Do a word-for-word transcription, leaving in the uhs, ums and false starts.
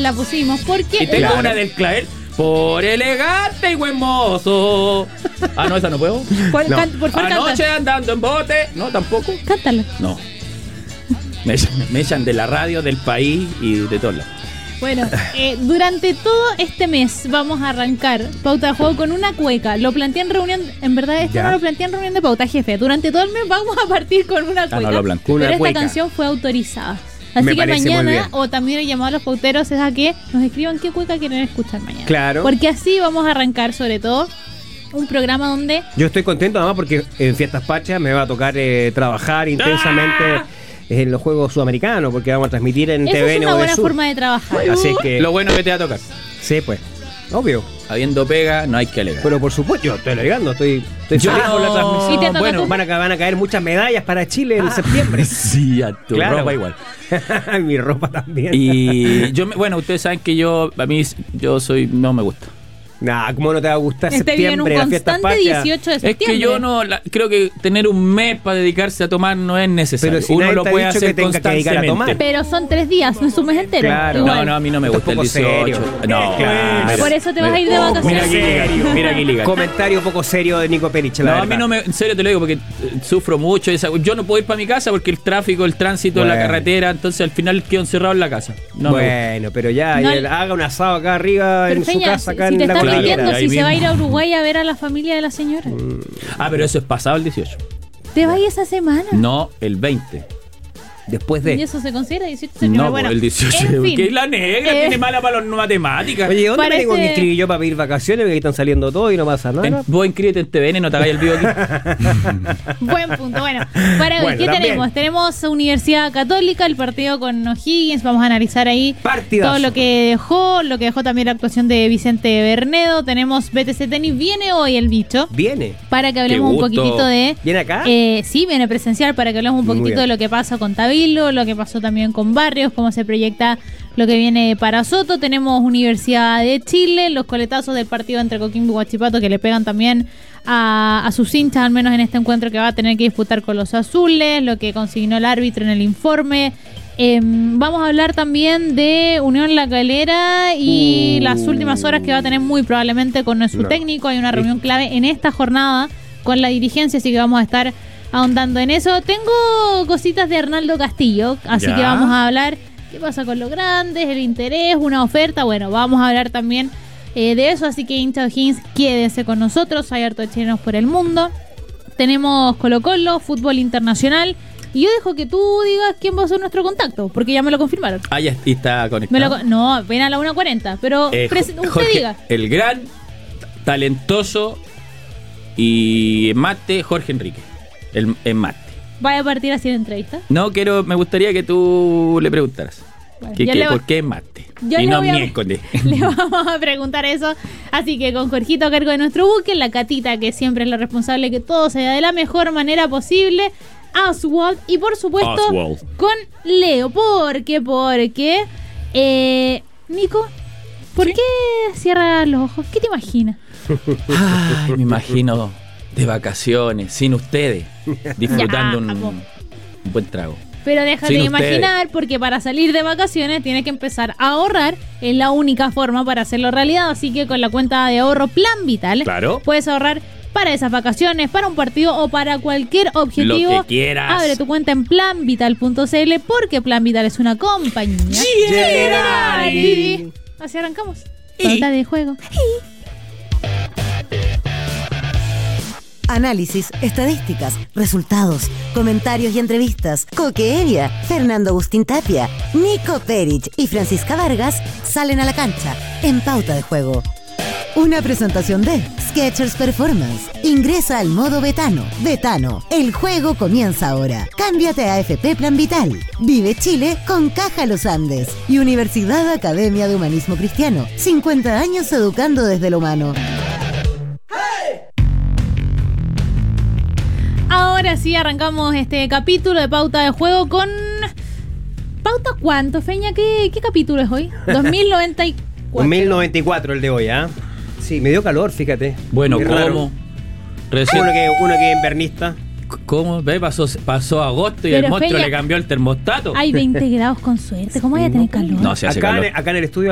la pusimos porque... Y tengo claro. una del Clavel. Por elegante y buen mozo. Ah, no, esa no puedo. Por, no. Can, por favor, Anoche canta. andando en bote. No, tampoco. Cántala. No. Me echan, me echan de la radio, del país y de todos lados. Bueno, eh, durante todo este mes vamos a arrancar Pauta de Juego con una cueca. Lo planteé en reunión, en verdad esto ya. no lo planteé en reunión de Pauta, jefe. Durante todo el mes vamos a partir con una cueca. Ah, no lo planteé. Pero una esta cueca. canción fue autorizada. Así Me que mañana, o también he llamado a los pauteros, es a que nos escriban qué cueca quieren escuchar mañana. Claro. Porque así vamos a arrancar, sobre todo, un programa donde... Yo estoy contento además porque en Fiestas Patrias me va a tocar eh, trabajar intensamente... ¡Ah! En los Juegos Sudamericanos, porque vamos a transmitir en Eso T V N. Es una buena Sur. forma de trabajar. Así es que... Lo bueno que te va a tocar. Sí, pues. Obvio. Habiendo pega, no hay que alegar. Pero por supuesto, yo estoy alegando, estoy, estoy yo feliz no... con la transmisión. ¿Y te toca bueno, tú? van a, van a caer muchas medallas para Chile en ah, septiembre. Sí, a tu claro. ropa igual. Mi ropa también. Y yo, bueno, ustedes saben que yo, a mí, yo soy, no me gusta. Nah, ¿cómo no te va a gustar este septiembre, viene un las Fiestas constante Patrias? dieciocho de septiembre. Es que yo no, la, creo que tener un mes para dedicarse a tomar no es necesario. Pero si uno nadie lo te ha puede dicho hacer que tenga que dedicar a constantemente. tomar. Pero son tres días, no es un mes entero. Claro. Igual. No, no, a mí no me gusta el dieciocho. Serio. No, Claro. Por eso te vas a ir de Oh, vacaciones. Mira aquí, liga, mira aquí, liga. Comentario poco serio de Nico Perich, la No, verdad. a mí no me, en serio te lo digo porque eh, sufro mucho. Esa, yo no puedo ir para mi casa porque el tráfico, el tránsito, bueno. la carretera, entonces al final quedo encerrado en la casa. No bueno, pero ya, no, y haga un asado acá arriba pero en su Feña, casa, acá si en te la estás cordillera. mintiendo, si ahí se va a ir mismo. a Uruguay a ver a la familia de la señora. Mm. Ah, pero eso es pasado el dieciocho. ¿Te vas esa semana? No, el veinte. Después ¿Y de... eso se considera dieciocho septiembre? No, bueno, el dieciocho. en fin. Que la negra Eh, tiene mala para las matemáticas. Oye, ¿dónde Parece- me tengo que inscribir yo para pedir vacaciones? Porque ahí están saliendo todo y no pasa nada. En- vos inscríbete en T V N, no te hagáis el vivo aquí. Buen punto. Bueno, para hoy, Bueno, ¿qué también. tenemos? Tenemos Universidad Católica, el partido con O'Higgins. Vamos a analizar ahí Partidazo. todo lo que dejó, lo que dejó también la actuación de Vicente Bernedo. Tenemos B T C Tenis. Viene hoy el bicho Viene. para que hablemos un gusto. poquitito de... ¿Viene acá? Eh, sí, viene presencial para que hablemos un Muy poquitito bien. de lo que pasa con Tabilo, lo que pasó también con Barrios, cómo se proyecta lo que viene para Soto. Tenemos Universidad de Chile, los coletazos del partido entre Coquimbo y Huachipato que le pegan también a, a sus hinchas, al menos en este encuentro que va a tener que disputar con los azules, lo que consignó el árbitro en el informe. Eh, vamos a hablar también de Unión La Calera y Uh. las últimas horas que va a tener muy probablemente con su No. técnico. Hay una reunión clave en esta jornada con la dirigencia, así que vamos a estar ahondando en eso. Tengo cositas de Arnaldo Castillo, así Ya. que vamos a hablar qué pasa con los grandes, el interés, una oferta. Bueno, vamos a hablar también eh, de eso, así que hincha O'Higgins, quédese con nosotros. Hay harto de chilenos por el mundo. Tenemos Colo Colo, fútbol internacional. Y yo dejo que tú digas quién va a ser nuestro contacto, porque ya me lo confirmaron. Ah, ya y está Me conectado. lo, no, ven a la una cuarenta, pero Eh, presen- usted Jorge, diga. el gran, talentoso y mate Jorge Enrique. El, el mate. ¿Vaya a partir así de entrevista? No, quiero, me gustaría que tú le preguntaras. Bueno, que, yo que, le va- ¿Por qué mate? Yo y le no voy a- miércoles. Le vamos a preguntar eso. Así que con Jorgito a cargo de nuestro buque, la Catita, que siempre es la responsable de que todo se da de la mejor manera posible, Oswald, y por supuesto Oswald. con Leo. ¿Por qué? Porque, eh, Nico, ¿por ¿Sí? qué cierras los ojos? ¿Qué te imaginas? Ay, me imagino de vacaciones, sin ustedes, disfrutando Ya, un, po. un buen trago. Pero déjate Sin de ustedes. imaginar, porque para salir de vacaciones tienes que empezar a ahorrar. Es la única forma para hacerlo realidad. Así que con la cuenta de ahorro Plan Vital, Claro. puedes ahorrar para esas vacaciones, para un partido o para cualquier objetivo. Lo que quieras. Abre tu cuenta en plan vital punto c l porque Plan Vital es una compañía Generali. Así arrancamos. Y- Pauta de juego. Análisis, estadísticas, resultados, comentarios y entrevistas. Coque Evia, Fernando Agustín Tapia, Nico Perich y Francisca Vargas salen a la cancha en Pauta de Juego. Una presentación de Skechers Performance. Ingresa al modo Betano. Betano, el juego comienza ahora. Cámbiate a A F P Plan Vital. Vive Chile con Caja Los Andes. Y Universidad Academia de Humanismo Cristiano. cincuenta años educando desde lo humano. Ahora sí arrancamos este capítulo de Pauta de Juego con... ¿Pauta cuánto, Feña? ¿Qué, qué capítulo es hoy? dos mil noventa y cuatro. dos mil noventa y cuatro el de hoy, ¿ah? Sí, me dio calor, fíjate. Bueno, Muy raro. ¿cómo? Recién- Uno que, uno que es invernista. ¿Cómo? ¿Ve? Pasó, pasó agosto y Pero, el monstruo Feña, le cambió el termostato. Hay veinte grados con suerte. ¿Cómo vaya a tener calor? No, se hace Acá calor. en, acá en el estudio